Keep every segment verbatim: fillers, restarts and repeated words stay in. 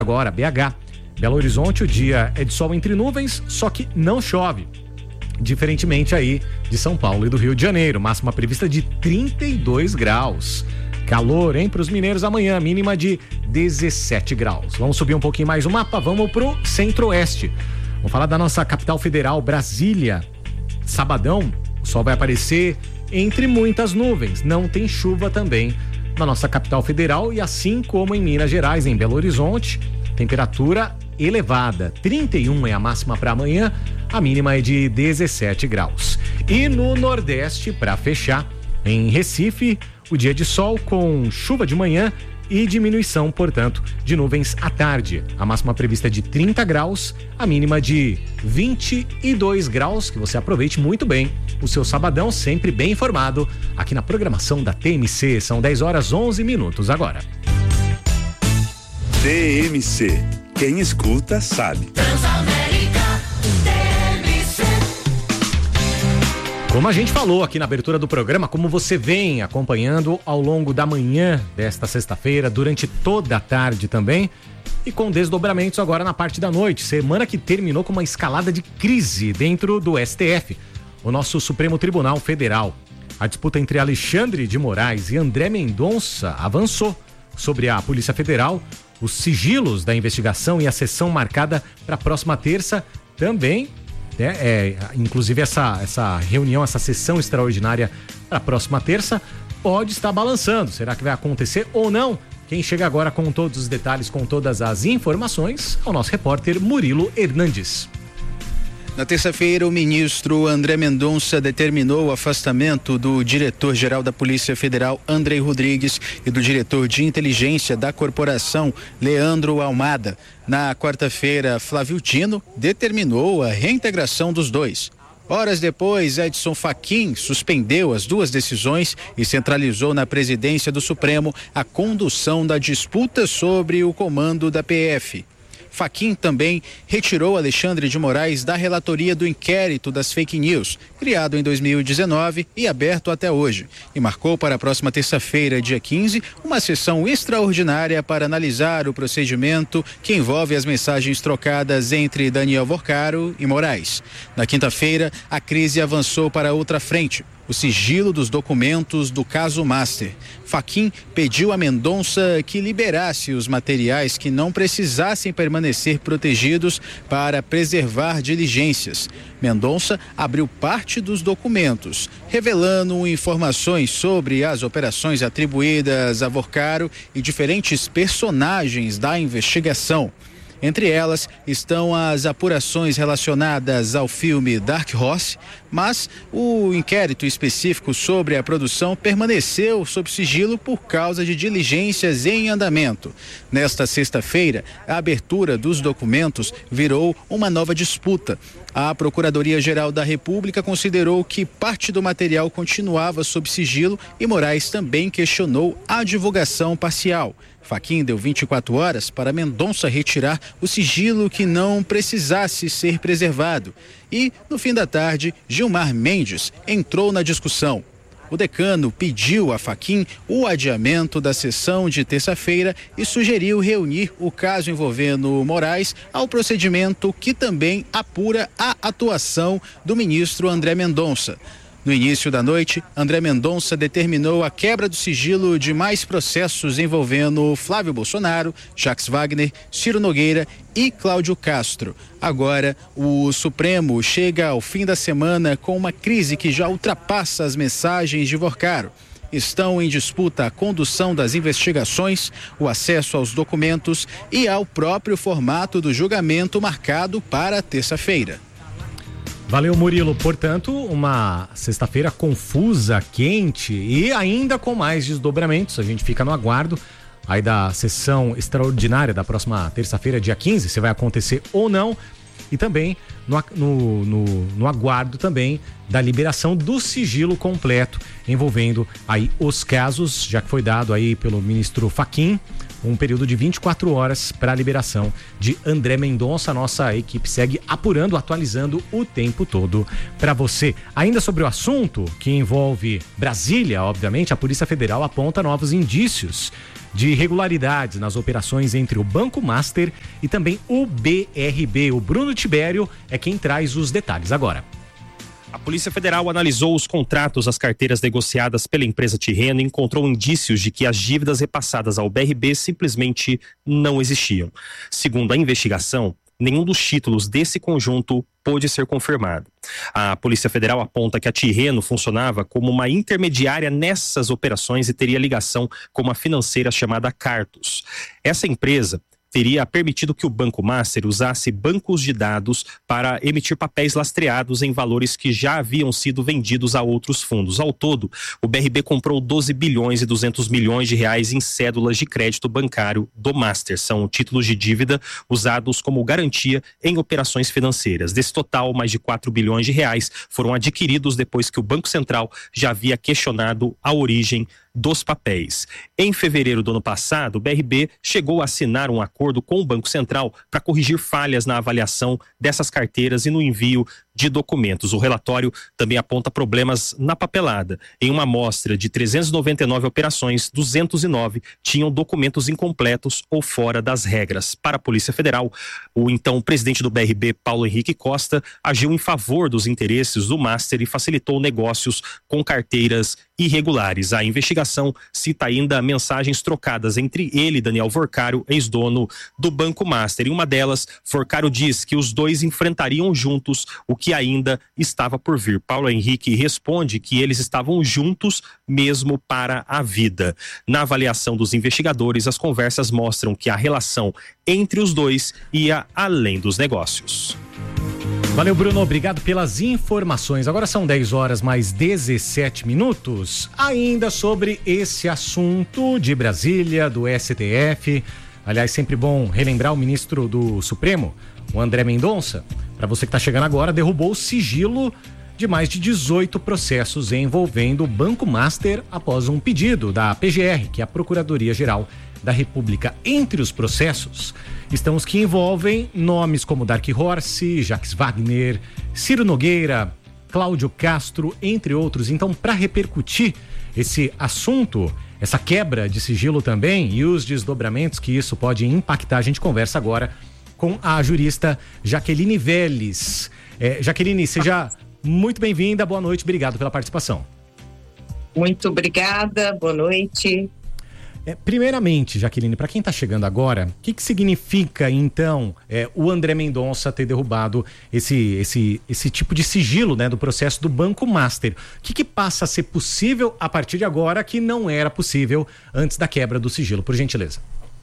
Agora, B H. Belo Horizonte, o dia é de sol entre nuvens, só que não chove. Diferentemente aí de São Paulo e do Rio de Janeiro, máxima prevista de trinta e dois graus. Calor, hein, para os mineiros amanhã, mínima de dezessete graus. Vamos subir um pouquinho mais o mapa, vamos pro centro-oeste. Vamos falar da nossa capital federal, Brasília. Sabadão, o sol vai aparecer entre muitas nuvens, não tem chuva também na nossa capital federal e assim como em Minas Gerais, em Belo Horizonte, temperatura elevada, trinta e um é a máxima para amanhã, a mínima é de dezessete graus. E no Nordeste, para fechar, em Recife, o dia de sol com chuva de manhã e diminuição, portanto, de nuvens à tarde. A máxima prevista é de trinta graus, a mínima de vinte e dois graus. Que você aproveite muito bem o seu sabadão, sempre bem informado, aqui na programação da T M C. São dez horas onze minutos agora. T M C. Quem escuta sabe. Transamérica, T M C. Como a gente falou aqui na abertura do programa, como você vem acompanhando ao longo da manhã desta sexta-feira, durante toda a tarde também, e com desdobramentos agora na parte da noite. Semana que terminou com uma escalada de crise dentro do S T F, o nosso Supremo Tribunal Federal. A disputa entre Alexandre de Moraes e André Mendonça avançou sobre a Polícia Federal. Os sigilos da investigação e a sessão marcada para a próxima terça também, né, é, inclusive essa, essa reunião, essa sessão extraordinária para a próxima terça pode estar balançando. Será que vai acontecer ou não? Quem chega agora com todos os detalhes, com todas as informações, é o nosso repórter Murilo Hernandes. Na terça-feira, o ministro André Mendonça determinou o afastamento do diretor-geral da Polícia Federal, Andrei Rodrigues, e do diretor de inteligência da corporação, Leandro Almada. Na quarta-feira, Flávio Dino determinou a reintegração dos dois. Horas depois, Edson Fachin suspendeu as duas decisões e centralizou na presidência do Supremo a condução da disputa sobre o comando da P F. Fachin também retirou Alexandre de Moraes da relatoria do inquérito das fake news, criado em dois mil e dezenove e aberto até hoje, e marcou para a próxima terça-feira, dia quinze, uma sessão extraordinária para analisar o procedimento que envolve as mensagens trocadas entre Daniel Vorcaro e Moraes. Na quinta-feira, a crise avançou para outra frente: o sigilo dos documentos do caso Master. Fachin pediu a Mendonça que liberasse os materiais que não precisassem permanecer protegidos para preservar diligências. Mendonça abriu parte dos documentos, revelando informações sobre as operações atribuídas a Vorcaro e diferentes personagens da investigação. Entre elas estão as apurações relacionadas ao filme Dark Horse, mas o inquérito específico sobre a produção permaneceu sob sigilo por causa de diligências em andamento. Nesta sexta-feira, a abertura dos documentos virou uma nova disputa. A Procuradoria-Geral da República considerou que parte do material continuava sob sigilo e Moraes também questionou a divulgação parcial. Fachin deu vinte e quatro horas para Mendonça retirar o sigilo que não precisasse ser preservado. E, no fim da tarde, Gilmar Mendes entrou na discussão. O decano pediu a Fachin o adiamento da sessão de terça-feira e sugeriu reunir o caso envolvendo Moraes ao procedimento que também apura a atuação do ministro André Mendonça. No início da noite, André Mendonça determinou a quebra do sigilo de mais processos envolvendo Flávio Bolsonaro, Jacques Wagner, Ciro Nogueira e Cláudio Castro. Agora, o Supremo chega ao fim da semana com uma crise que já ultrapassa as mensagens de Vorcaro. Estão em disputa a condução das investigações, o acesso aos documentos e ao próprio formato do julgamento marcado para terça-feira. Valeu, Murilo. Portanto, uma sexta-feira confusa, quente e ainda com mais desdobramentos. A gente fica no aguardo aí da sessão extraordinária da próxima terça-feira, dia quinze, se vai acontecer ou não. E também no, no, no, no aguardo também da liberação do sigilo completo envolvendo aí os casos, já que foi dado aí pelo ministro Fachin um período de vinte e quatro horas para a liberação de André Mendonça. A nossa equipe segue apurando, atualizando o tempo todo para você. Ainda sobre o assunto que envolve Brasília, obviamente, a Polícia Federal aponta novos indícios de irregularidades nas operações entre o Banco Master e também o B R B. O Bruno Tibério é quem traz os detalhes agora. A Polícia Federal analisou os contratos das carteiras negociadas pela empresa Tirreno e encontrou indícios de que as dívidas repassadas ao B R B simplesmente não existiam. Segundo a investigação, nenhum dos títulos desse conjunto pôde ser confirmado. A Polícia Federal aponta que a Tirreno funcionava como uma intermediária nessas operações e teria ligação com uma financeira chamada Cartus. Essa empresa teria permitido que o Banco Master usasse bancos de dados para emitir papéis lastreados em valores que já haviam sido vendidos a outros fundos. Ao todo, o B R B comprou doze bilhões e duzentos milhões de reais em cédulas de crédito bancário do Master. São títulos de dívida usados como garantia em operações financeiras. Desse total, mais de quatro bilhões de reais foram adquiridos depois que o Banco Central já havia questionado a origem dos papéis. Em fevereiro do ano passado, o B R B chegou a assinar um acordo com o Banco Central para corrigir falhas na avaliação dessas carteiras e no envio de documentos. O relatório também aponta problemas na papelada. Em uma amostra de trezentas e noventa e nove operações, duzentos e nove tinham documentos incompletos ou fora das regras. Para a Polícia Federal, o então presidente do B R B, Paulo Henrique Costa, agiu em favor dos interesses do Master e facilitou negócios com carteiras irregulares. A investigação cita ainda mensagens trocadas entre ele e Daniel Vorcaro, ex-dono do Banco Master. Em uma delas, Vorcaro diz que os dois enfrentariam juntos o que ainda estava por vir. Paulo Henrique responde que eles estavam juntos mesmo para a vida. Na avaliação dos investigadores, as conversas mostram que a relação entre os dois ia além dos negócios. Valeu, Bruno, obrigado pelas informações. Agora são dez horas mais dezessete minutos. Ainda sobre esse assunto de Brasília, do S T F. Aliás, sempre bom relembrar o ministro do Supremo, o André Mendonça, para você que está chegando agora, derrubou o sigilo de mais de dezoito processos envolvendo o Banco Master após um pedido da P G R, que é a Procuradoria-Geral da República. Entre os processos estão os que envolvem nomes como Dark Horse, Jacques Wagner, Ciro Nogueira, Cláudio Castro, entre outros. Então, para repercutir esse assunto, essa quebra de sigilo também e os desdobramentos que isso pode impactar, a gente conversa agora com a jurista Jaqueline Vélez. É, Jaqueline, seja muito bem-vinda, boa noite, obrigado pela participação. Muito obrigada, boa noite. É, primeiramente, Jaqueline, para quem está chegando agora, o que, que significa, então, é, o André Mendonça ter derrubado esse, esse, esse tipo de sigilo, né, do processo do Banco Master? O que, que passa a ser possível a partir de agora que não era possível antes da quebra do sigilo? Por gentileza.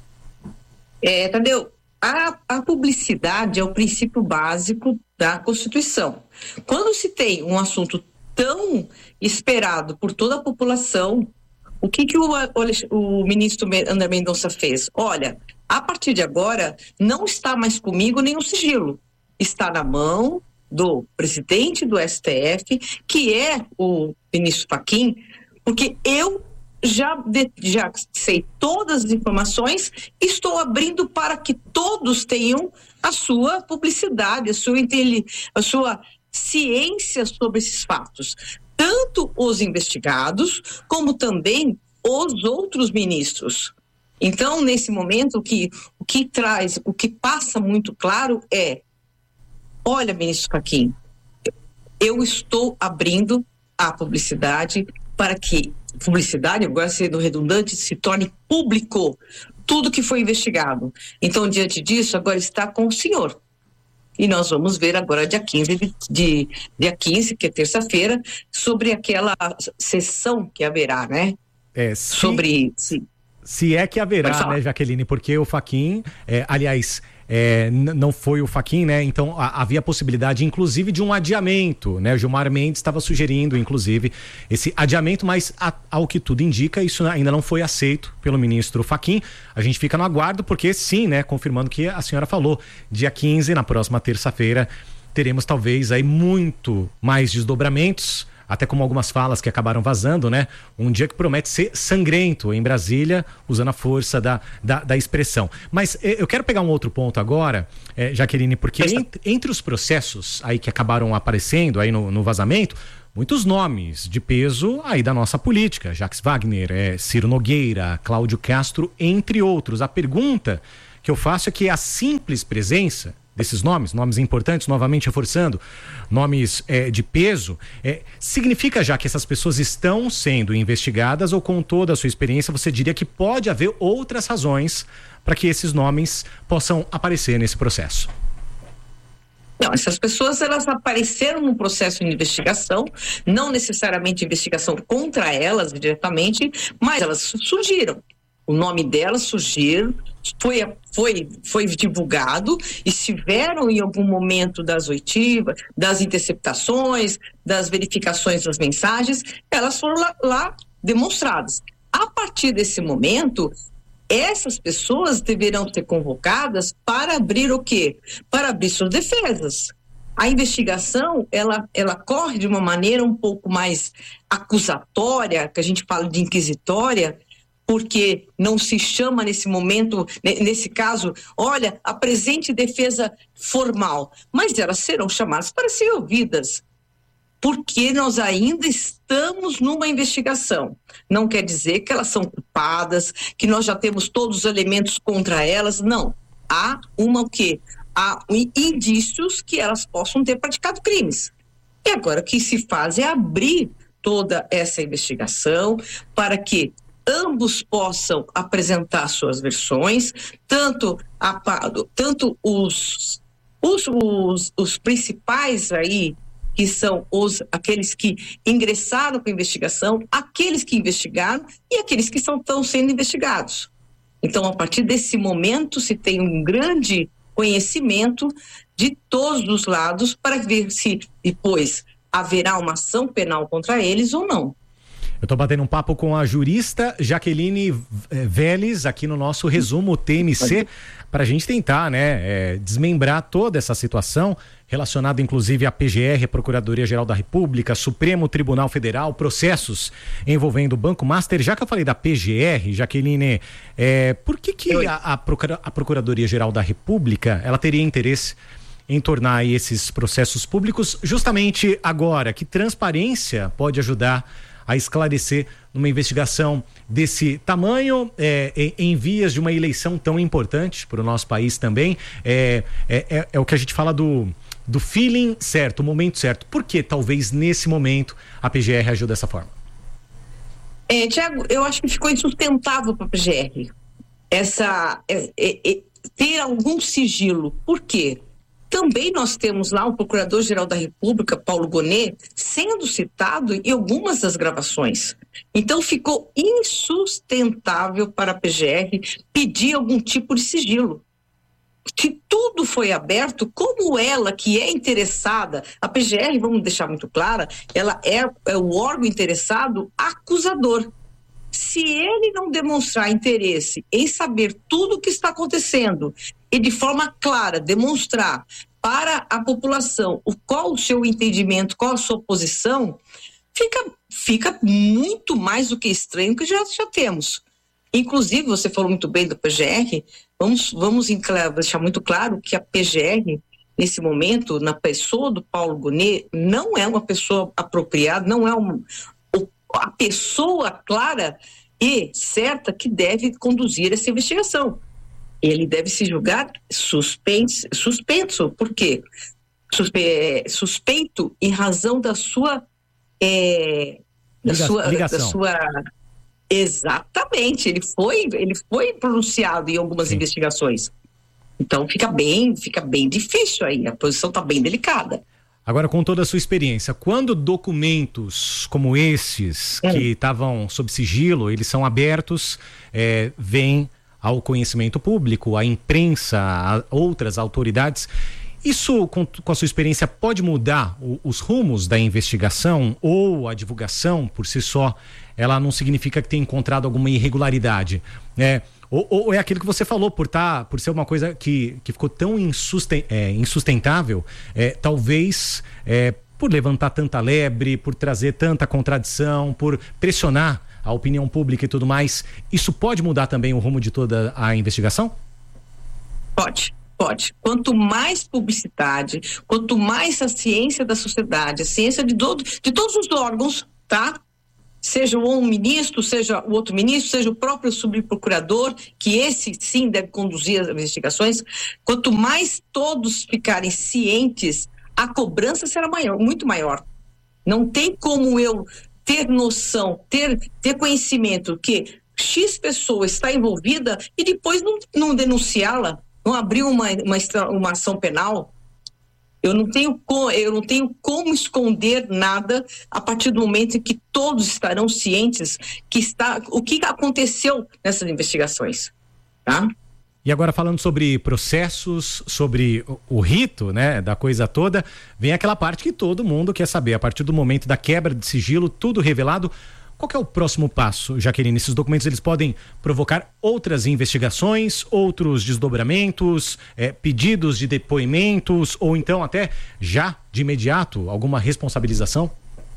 É, Tadeu, a, a publicidade é o princípio básico da Constituição. Quando se tem um assunto tão esperado por toda a população, o que, que o, o, o ministro André Mendonça fez? Olha, a partir de agora, não está mais comigo nenhum sigilo. Está na mão do presidente do S T F, que é o ministro Fachin, porque eu já, de, já sei todas as informações e estou abrindo para que todos tenham a sua publicidade, a sua, a sua ciência sobre esses fatos. Tanto os investigados, como também os outros ministros. Então, nesse momento, o que, o que traz, o que passa muito claro é, olha, ministro Fachin, eu estou abrindo a publicidade para que, publicidade, agora sendo redundante, se torne público tudo que foi investigado. Então, diante disso, agora está com o senhor. E nós vamos ver agora dia quinze, de, de, dia quinze, que é terça-feira, sobre aquela sessão que haverá, né? É, se, sobre... Se, se é que haverá, né, Jaqueline? Porque o Fachin, é, aliás, é, n- não foi o Fachin, né? Então a, havia possibilidade, inclusive, de um adiamento, né? O Gilmar Mendes estava sugerindo, inclusive, esse adiamento, mas a, ao que tudo indica, isso ainda não foi aceito pelo ministro Fachin. A gente fica no aguardo, porque sim, né? Confirmando que a senhora falou, dia quinze, na próxima terça-feira, teremos talvez aí muito mais desdobramentos, até como algumas falas que acabaram vazando, né? Um dia que promete ser sangrento em Brasília, usando a força da, da, da expressão. Mas eh, eu quero pegar um outro ponto agora, eh, Jaqueline, porque entre, entre os processos aí que acabaram aparecendo aí no, no vazamento, muitos nomes de peso aí da nossa política. Jacques Wagner, é, Ciro Nogueira, Cláudio Castro, entre outros. A pergunta que eu faço é que a simples presença desses nomes, nomes importantes, novamente reforçando, nomes é, de peso, é, significa já que essas pessoas estão sendo investigadas, ou com toda a sua experiência você diria que pode haver outras razões para que esses nomes possam aparecer nesse processo? Não, essas pessoas, elas apareceram no processo de investigação, não necessariamente investigação contra elas diretamente, mas elas surgiram. O nome delas surgiram, foi, foi, foi divulgado, estiveram em algum momento das oitivas, das interceptações, das verificações das mensagens, elas foram lá, lá demonstradas. A partir desse momento, essas pessoas deverão ser convocadas para abrir o quê? Para abrir suas defesas. A investigação, ela, ela corre de uma maneira um pouco mais acusatória, que a gente fala de inquisitória, porque não se chama nesse momento, nesse caso, olha, apresente defesa formal, mas elas serão chamadas para serem ouvidas, porque nós ainda estamos numa investigação. Não quer dizer que elas são culpadas, que nós já temos todos os elementos contra elas, não. Há uma o quê? Há indícios que elas possam ter praticado crimes. E agora o que se faz é abrir toda essa investigação para que ambos possam apresentar suas versões, tanto, a, tanto os, os, os, os principais aí, que são os, aqueles que ingressaram com a investigação, aqueles que investigaram e aqueles que são, estão sendo investigados. Então, a partir desse momento, se tem um grande conhecimento de todos os lados para ver se depois haverá uma ação penal contra eles ou não. Eu estou batendo um papo com a jurista Jaqueline Vélez aqui no nosso resumo T M C, para a gente tentar, né, é, desmembrar toda essa situação relacionada inclusive à P G R, a Procuradoria-Geral da República, Supremo Tribunal Federal, processos envolvendo o Banco Master. Já que eu falei da P G R, Jaqueline, é, por que que a, a, Procura, a Procuradoria-Geral da República, ela teria interesse em tornar aí esses processos públicos justamente agora? Que transparência pode ajudar a esclarecer numa investigação desse tamanho, é, em, em vias de uma eleição tão importante para o nosso país também? É, é, é, é o que a gente fala do, do feeling certo, o momento certo. Por que talvez nesse momento a P G R agiu dessa forma? É, Tiago, eu acho que ficou insustentável para a P G R essa, é, é, ter algum sigilo. Por quê? Também nós temos lá o Procurador-Geral da República, Paulo Gonet, sendo citado em algumas das gravações. Então ficou insustentável para a P G R pedir algum tipo de sigilo. Que tudo foi aberto, como ela que é interessada, a P G R, vamos deixar muito clara, ela é, é o órgão interessado acusador. Se ele não demonstrar interesse em saber tudo o que está acontecendo e de forma clara demonstrar para a população o, qual o seu entendimento, qual a sua posição, fica, fica muito mais do que estranho que já, já temos. Inclusive, você falou muito bem do P G R, vamos, vamos deixar muito claro que a P G R, nesse momento, na pessoa do Paulo Gonet, não é uma pessoa apropriada, não é uma, a pessoa clara e certa que deve conduzir essa investigação. Ele deve se julgar suspenso, suspenso. Por quê? Suspe, suspeito em razão da sua, é, da, Liga, sua da sua exatamente, ele foi, ele foi pronunciado em algumas Sim. investigações. Então fica bem, fica bem difícil aí, a posição está bem delicada. Agora, com toda a sua experiência, quando documentos como esses, é. que estavam sob sigilo, eles são abertos, é, vêm ao conhecimento público, à imprensa, a outras autoridades, isso, com, com a sua experiência, pode mudar o, os rumos da investigação, ou a divulgação, por si só, ela não significa que tenha encontrado alguma irregularidade, né? Ou, ou é aquilo que você falou, por, tá, por ser uma coisa que, que ficou tão insusten, é, insustentável, é, talvez é, por levantar tanta lebre, por trazer tanta contradição, por pressionar a opinião pública e tudo mais, isso pode mudar também o rumo de toda a investigação? Pode. Pode. Quanto mais publicidade, quanto mais a ciência da sociedade, a ciência de, do, de todos os órgãos, tá? Seja um ministro, seja o outro ministro, seja o próprio subprocurador, que esse sim deve conduzir as investigações, quanto mais todos ficarem cientes, a cobrança será maior, muito maior. Não tem como eu ter noção, ter, ter conhecimento que X pessoa está envolvida e depois não, não denunciá-la, não abrir uma, uma, uma ação penal. Eu não tenho como, eu não tenho como esconder nada a partir do momento em que todos estarão cientes que está, o que aconteceu nessas investigações, tá? E agora falando sobre processos, sobre o, o rito, né, da coisa toda, vem aquela parte que todo mundo quer saber. A partir do momento da quebra de sigilo, tudo revelado, qual que é o próximo passo, Jaqueline? Esses documentos eles podem provocar outras investigações, outros desdobramentos, é, pedidos de depoimentos ou então até já de imediato alguma responsabilização?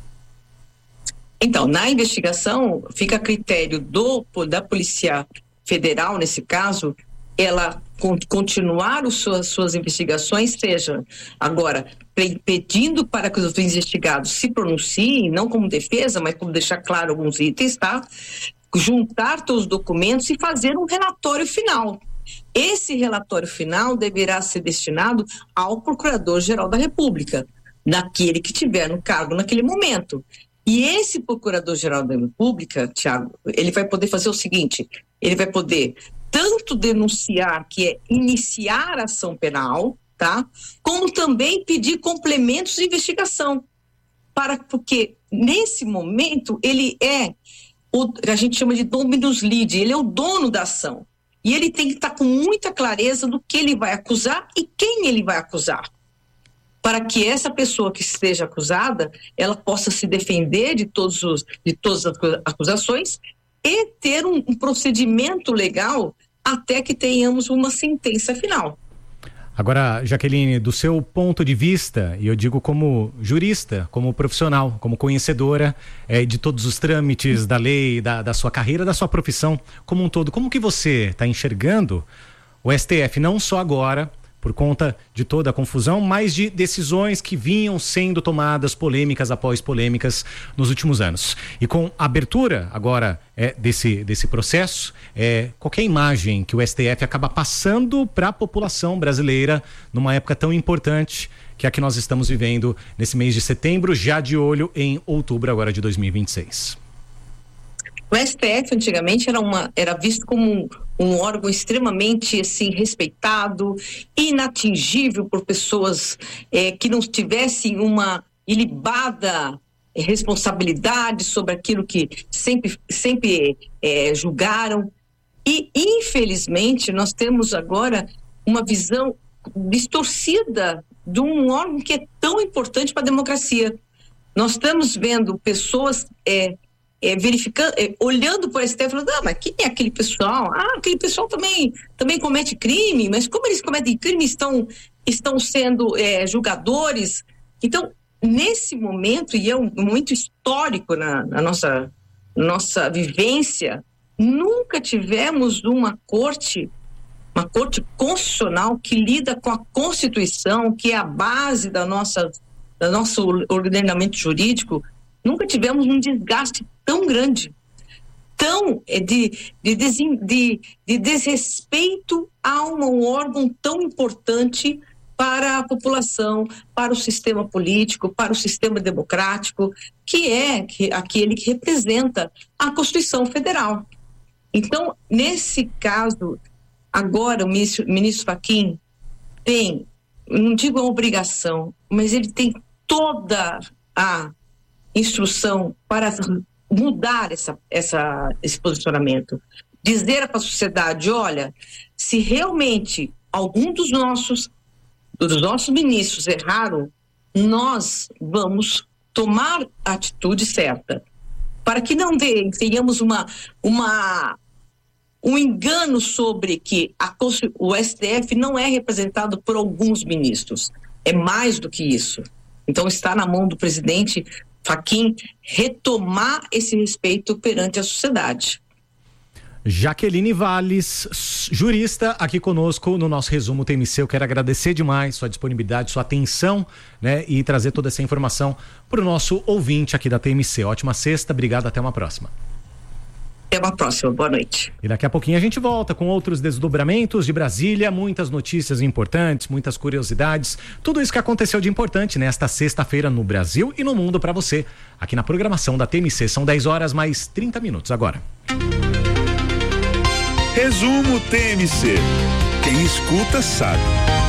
Então, na investigação fica a critério do, da Polícia Federal, nesse caso, ela continuar as suas, suas investigações, seja agora pedindo para que os investigados se pronunciem, não como defesa, mas como deixar claro alguns itens, tá? Juntar todos os documentos e fazer um relatório final. Esse relatório final deverá ser destinado ao Procurador-Geral da República, naquele que tiver no cargo naquele momento. E esse Procurador-Geral da República, Tiago, ele vai poder fazer o seguinte, ele vai poder tanto denunciar, que é iniciar a ação penal, tá? Como também pedir complementos de investigação, para, porque nesse momento ele é, o, a gente chama de dominus lide, ele é o dono da ação, e ele tem que estar com muita clareza do que ele vai acusar e quem ele vai acusar, para que essa pessoa que esteja acusada, ela possa se defender de, todos os, de todas as acusações e ter um, um procedimento legal até que tenhamos uma sentença final. Agora, Jaqueline, do seu ponto de vista, e eu digo como jurista, como profissional, como conhecedora é, de todos os trâmites da lei, da, da sua carreira, da sua profissão como um todo, como que você está enxergando o S T F, não só agora, por conta de toda a confusão, mas de decisões que vinham sendo tomadas, polêmicas após polêmicas, nos últimos anos. E com a abertura agora é, desse, desse processo, é, qualquer imagem que o S T F acaba passando para a população brasileira numa época tão importante que é a que nós estamos vivendo nesse mês de setembro, já de olho em outubro agora de dois mil e vinte e seis. O S T F antigamente era, uma, era visto como um, um órgão extremamente assim, respeitado, inatingível por pessoas é, que não tivessem uma ilibada responsabilidade sobre aquilo que sempre, sempre é, julgaram. E, infelizmente, nós temos agora uma visão distorcida de um órgão que é tão importante para a democracia. Nós estamos vendo pessoas... É, É, verificando, é, olhando para o S T F, falando, ah, mas quem é aquele pessoal? Ah, aquele pessoal também, também comete crime, mas como eles cometem crime, estão, estão sendo é, julgadores. Então, nesse momento, e é um momento histórico na, na nossa, nossa vivência, nunca tivemos uma corte, uma corte constitucional que lida com a Constituição, que é a base da nossa, do nosso ordenamento jurídico. Nunca tivemos um desgaste tão grande, tão de, de, de, de desrespeito a um órgão tão importante para a população, para o sistema político, para o sistema democrático, que é aquele que representa a Constituição Federal. Então, nesse caso, agora o ministro, ministro Fachin tem, não digo a obrigação, mas ele tem toda a instrução para mudar essa, essa, esse posicionamento. Dizer para a sociedade, olha, se realmente algum dos nossos, dos nossos ministros erraram, nós vamos tomar a atitude certa. Para que não tenhamos uma, uma, um engano sobre que a, o S T F não é representado por alguns ministros. É mais do que isso. Então está na mão do presidente Fachin retomar esse respeito perante a sociedade. Jaqueline Valles, jurista, aqui conosco no nosso resumo T M C. Eu quero agradecer demais sua disponibilidade, sua atenção, né? E trazer toda essa informação para o nosso ouvinte aqui da T M C. Ótima sexta, obrigado, até uma próxima. Até uma próxima, boa noite. E daqui a pouquinho a gente volta com outros desdobramentos de Brasília, muitas notícias importantes, muitas curiosidades, tudo isso que aconteceu de importante nesta sexta-feira no Brasil e no mundo para você, aqui na programação da T M C. São dez horas mais trinta minutos agora. Resumo T M C. Quem escuta sabe.